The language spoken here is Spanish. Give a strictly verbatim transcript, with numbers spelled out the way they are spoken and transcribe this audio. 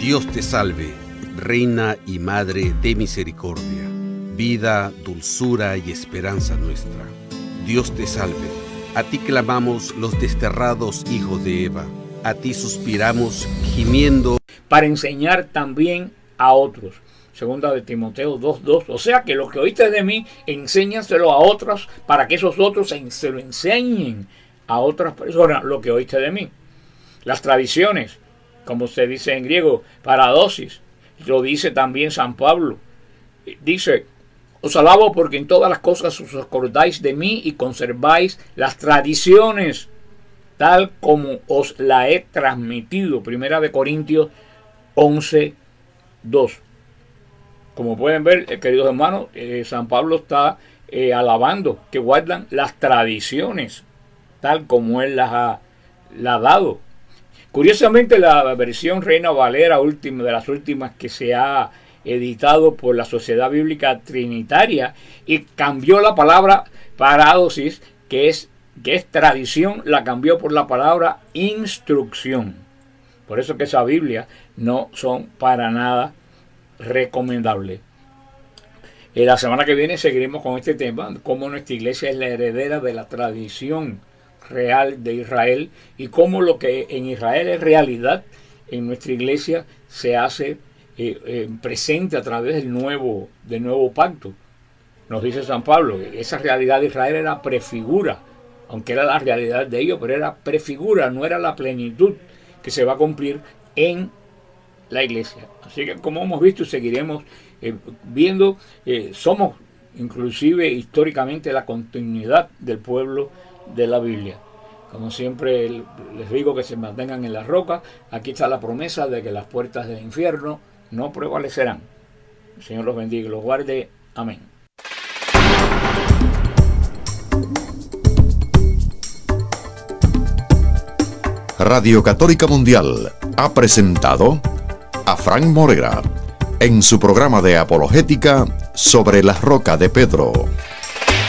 Dios te salve, Reina y Madre de misericordia, vida, dulzura y esperanza nuestra. Dios te salve, a ti clamamos los desterrados hijos de Eva, a ti suspiramos gimiendo. Para enseñar también a otros. Segunda de Timoteo dos dos. O sea que lo que oíste de mí, enséñaselo a otros para que esos otros se lo enseñen a otras personas lo que oíste de mí. Las tradiciones, como se dice en griego, paradosis, lo dice también San Pablo. Dice, os alabo porque en todas las cosas os acordáis de mí y conserváis las tradiciones tal como os la he transmitido. Primera de Corintios once dos. Como pueden ver, eh, queridos hermanos, eh, San Pablo está eh, alabando que guardan las tradiciones tal como él las ha, las ha dado. Curiosamente, la versión Reina Valera última, de las últimas que se ha editado por la Sociedad Bíblica Trinitaria, y cambió la palabra paradosis, que es, que es tradición, la cambió por la palabra instrucción. Por eso que esa Biblia no son para nada recomendables. En la semana que viene seguiremos con este tema, cómo nuestra iglesia es la heredera de la tradición real de Israel y cómo lo que en Israel es realidad, en nuestra iglesia se hace eh, eh, presente a través del nuevo, del nuevo pacto. Nos dice San Pablo que esa realidad de Israel era prefigura, aunque era la realidad de ellos, pero era prefigura, no era la plenitud que se va a cumplir en la iglesia. Así que, como hemos visto y seguiremos eh, viendo, eh, somos inclusive históricamente la continuidad del pueblo de la Biblia. Como siempre les digo, que se mantengan en la roca. Aquí está la promesa de que las puertas del infierno no prevalecerán. El Señor los bendiga y los guarde. Amén. Radio Católica Mundial ha presentado a Frank Morera en su programa de apologética sobre la roca de Pedro.